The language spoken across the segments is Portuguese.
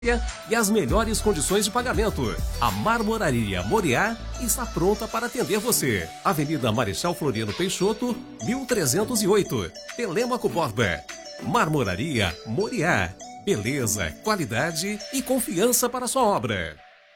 e as melhores condições de pagamento. A Marmoraria Moriá está pronta para atender você. Avenida Marechal Floriano Peixoto, 1308, Telêmaco Borba. Marmoraria Moriá. Beleza, qualidade e confiança para a sua obra.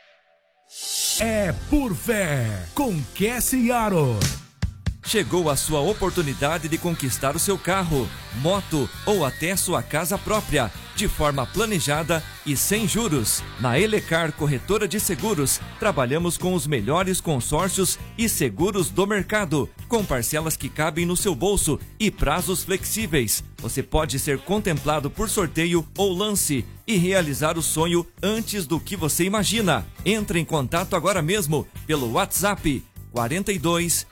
É por fé, com Cassie Aro. Chegou a sua oportunidade de conquistar o seu carro, moto ou até sua casa própria, de forma planejada e sem juros. Na Elecar Corretora de Seguros, trabalhamos com os melhores consórcios e seguros do mercado, com parcelas que cabem no seu bolso e prazos flexíveis. Você pode ser contemplado por sorteio ou lance e realizar o sonho antes do que você imagina. Entre em contato agora mesmo pelo WhatsApp 42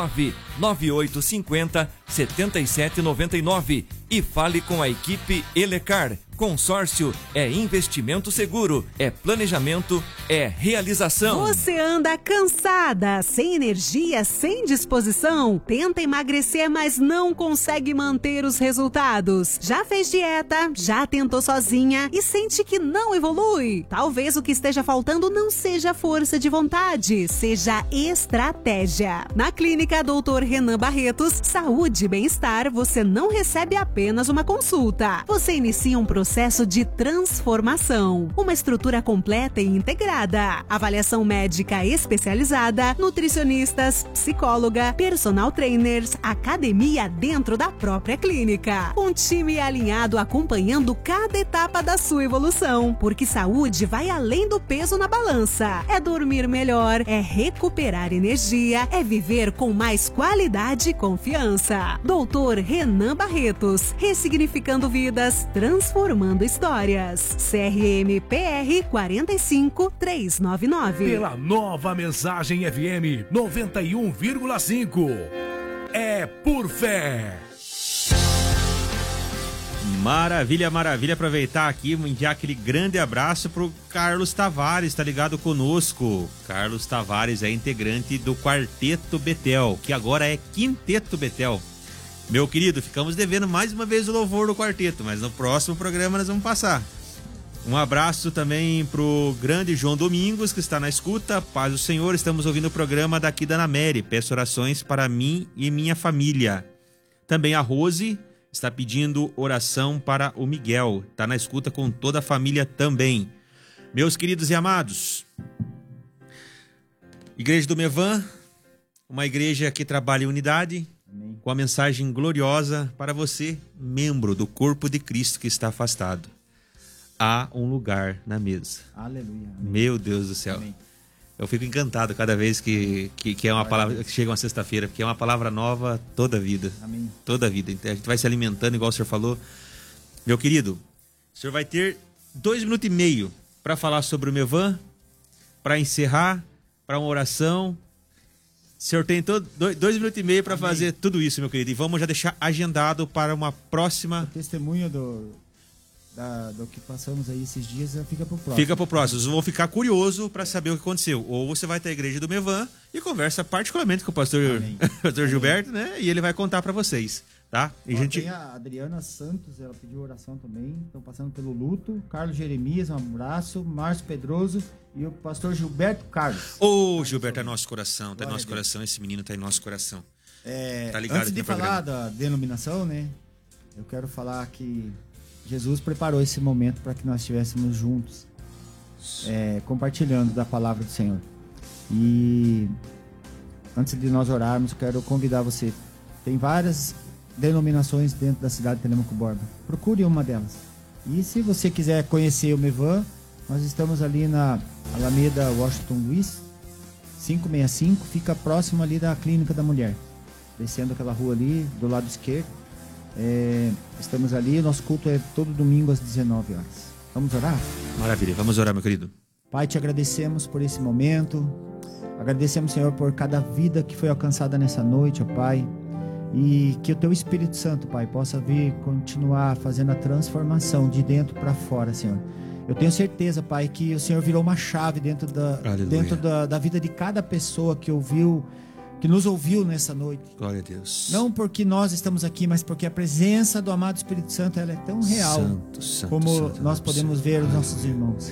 99850 7799 e fale com a equipe Elecar. Consórcio é investimento seguro, é planejamento, é realização. Você anda cansada, sem energia, sem disposição? Tenta emagrecer, mas não consegue manter os resultados. Já fez dieta, já tentou sozinha e sente que não evolui? Talvez o que esteja faltando não seja força de vontade, seja estratégia. Na Clínica Dr. Renan Barretos, Saúde e Bem-Estar, você não recebe apenas uma consulta. Você inicia um processo de transformação. Uma estrutura completa e integrada. Avaliação médica especializada, nutricionistas, psicóloga, personal trainers, academia dentro da própria clínica. Um time alinhado acompanhando cada etapa da sua evolução. Porque saúde vai além do peso na balança. É dormir melhor, é recuperar energia, é viver com mais qualidade e confiança. Doutor Renan Barretos, ressignificando vidas, transformando histórias. CRM PR 45399. Pela Nova Mensagem FM 91,5. É por fé. Maravilha, maravilha. Aproveitar aqui e enviar aquele grande abraço pro Carlos Tavares, tá ligado conosco. Carlos Tavares é integrante do Quarteto Betel, que agora é Quinteto Betel. Meu querido, ficamos devendo mais uma vez o louvor do quarteto, mas no próximo programa nós vamos passar. Um abraço também pro grande João Domingos, que está na escuta. Paz do Senhor, estamos ouvindo o programa daqui da Anamere. Peço orações para mim e minha família. Também a Rose está pedindo oração para o Miguel. Está na escuta com toda a família também. Meus queridos e amados, Igreja do Mevan, uma igreja que trabalha em unidade, com a mensagem gloriosa para você, membro do corpo de Cristo que está afastado. Há um lugar na mesa. Aleluia. Amém. Meu Deus do céu. Amém. Eu fico encantado cada vez que é uma palavra que chega uma sexta-feira, porque é uma palavra nova toda a vida. Amém. Toda a vida. Então, a gente vai se alimentando, igual o senhor falou. Meu querido, o senhor vai ter 2 minutos e meio para falar sobre o Mevan, para encerrar, para uma oração. O senhor tem 2 minutos e meio para fazer tudo isso, meu querido. E vamos já deixar agendado para uma próxima... O testemunho do que passamos aí esses dias fica pro próximo. Fica pro próximo. Vocês vão ficar curiosos para saber o que aconteceu. Ou você vai ter a igreja do Mevan e conversa particularmente com o pastor, pastor Gilberto, né? E ele vai contar para vocês, tá? E Tem a Adriana Santos, ela pediu oração também. Estão passando pelo luto. Carlos Jeremias, um abraço. Márcio Pedroso e o pastor Gilberto Carlos. Gilberto, é nosso coração. Tá em nosso coração. Esse menino tá em nosso coração. Tá ligado? Antes de falar da denominação, né? Eu quero falar que Jesus preparou esse momento para que nós estivéssemos juntos, compartilhando da palavra do Senhor. E antes de nós orarmos, eu quero convidar você. Tem várias denominações dentro da cidade de Telêmaco Borba. Procure uma delas. E se você quiser conhecer o Mevan, nós estamos ali na Alameda Washington Luiz, 565, fica próximo ali da Clínica da Mulher. Descendo aquela rua ali, do lado esquerdo. Estamos ali, o nosso culto é todo domingo às 19 horas. Vamos orar? Maravilha, vamos orar, meu querido. Pai, te agradecemos por esse momento. Agradecemos, Senhor, por cada vida que foi alcançada nessa noite, ó Pai. E que o Teu Espírito Santo, Pai, possa vir continuar fazendo a transformação de dentro para fora, Senhor. Eu tenho certeza, Pai, que o Senhor virou uma chave dentro da vida de cada pessoa que ouviu que nos ouviu nessa noite. Glória a Deus. Não porque nós estamos aqui, mas porque a presença do amado Espírito Santo ela é tão real Santo, como santo, nós santo, podemos ver os nossos irmãos.